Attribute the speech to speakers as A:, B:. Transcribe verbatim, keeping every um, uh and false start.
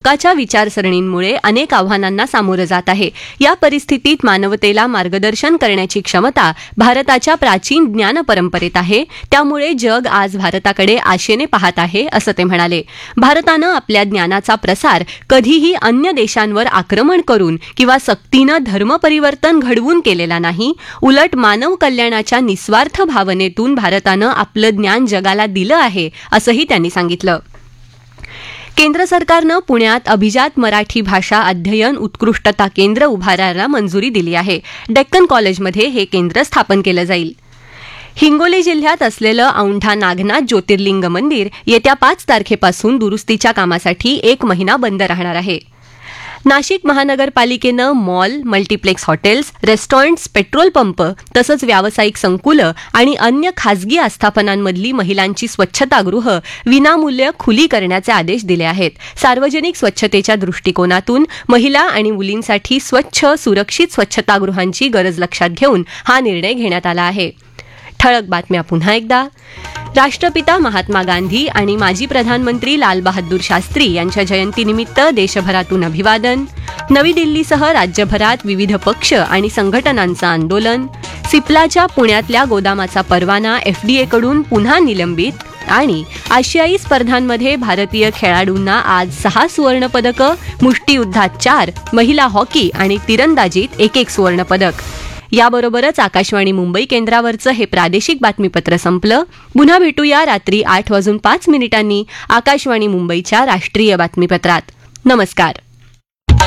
A: हक्काच्या विचारसरणींमुळे अनेक आव्हानांना सामोरं जात आहे. या परिस्थितीत मानवतेला मार्गदर्शन करण्याची क्षमता भारताच्या प्राचीन ज्ञान परंपरेत आहे. त्यामुळे जग आज भारताकडे आशेने पाहत आहे, असं ते म्हणाले. भारतानं आपल्या ज्ञानाचा प्रसार कधीही अन्य देशांवर आक्रमण करून किंवा सक्तीनं धर्मपरिवर्तन घडवून केलेला नाही. उलट मानव कल्याणाच्या निस्वार्थ भावनेतून भारतानं आपलं ज्ञान जगाला दिलं आहे, असंही त्यांनी सांगितलं. केंद्र सरकारनं पुण्यात अभिजात मराठी भाषा अध्ययन उत्कृष्टता केंद्र उभारायला मंजुरी दिली आहे. डेक्कन कॉलेजमध्ये हे केंद्र स्थापन केलं जाईल. हिंगोली जिल्ह्यात असलेलं औंढा नागनाथ ज्योतिर्लिंग मंदिर येत्या पाच तारखेपासून दुरुस्तीच्या कामासाठी एक महिना बंद राहणार आहे. नाशिक महानगरपालिकेनं mall, multiplex hotels, restaurants, petrol pump तसंच व्यावसायिक संकुलं आणि अन्य खासगी आस्थापनांमधली महिलांची स्वच्छतागृह विनामूल्य खुली करण्याचे आदेश दिले आहेत. सार्वजनिक स्वच्छतेच्या दृष्टिकोनातून महिला आणि मुलींसाठी स्वच्छ, सुरक्षित स्वच्छतागृहांची गरज लक्षात घेऊन हा निर्णय घेण्यात आला आहे. ठळक बातम्या पुन्हा एकदा. राष्ट्रपिता महात्मा गांधी आणि माजी प्रधानमंत्री लालबहादूर शास्त्री यांच्या जयंतीनिमित्त देशभरातून अभिवादन. नवी दिल्लीसह राज्यभरात विविध पक्ष आणि संघटनांचं आंदोलन. सिप्लाच्या पुण्यातल्या गोदामाचा परवाना एफडीएकडून पुन्हा निलंबित. आणि आशियाई स्पर्धांमध्ये भारतीय खेळाडूंना आज सहा सुवर्णपदकं, मुष्टियुद्धात चार, महिला हॉकी आणि तिरंदाजीत एक एक सुवर्णपदक. याबरोबरच आकाशवाणी मुंबई केंद्रावरचं हे प्रादेशिक बातमीपत्र संपलं. पुन्हा भेटूया रात्री आठ वाजून पाच मिनिटांनी आकाशवाणी मुंबईच्या राष्ट्रीय बातमीपत्रात. नमस्कार.